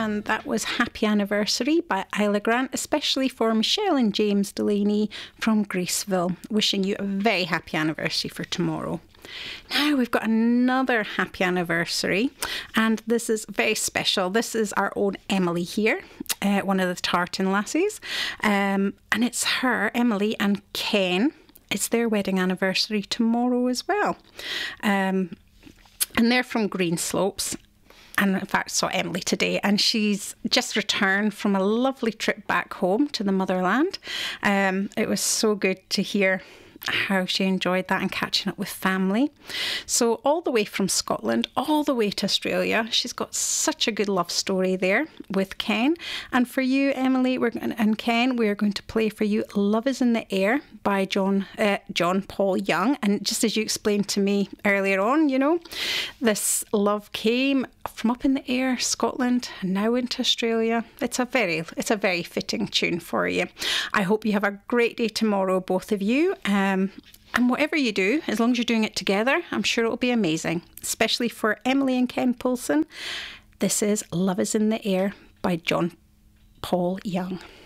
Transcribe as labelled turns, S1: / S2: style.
S1: and that was Happy Anniversary by Isla Grant, especially for Michelle and James Delaney from Graceville. Wishing you a very happy anniversary for tomorrow. Now we've got another happy anniversary, and this is very special. This is our own Emily here, one of the Tartan lassies, and it's her, Emily and Ken. It's their wedding anniversary tomorrow as well, and they're from Greenslopes. And in fact, saw Emily today, and she's just returned from a lovely trip back home to the motherland. It was so good to hear how she enjoyed that and catching up with family. So all the way from Scotland, all the way to Australia, she's got such a good love story there with Ken. And for you, Emily and Ken, we're going to play for you Love is in the Air by John Paul Young. And just as you explained to me earlier on, you know, this love came from up in the air, Scotland, and now into Australia. It's a very fitting tune for you. I hope you have a great day tomorrow, both of you. And whatever you do, as long as you're doing it together, I'm sure it'll be amazing, especially for Emily and Ken Poulsen. This is Love is in the Air by John Paul Young.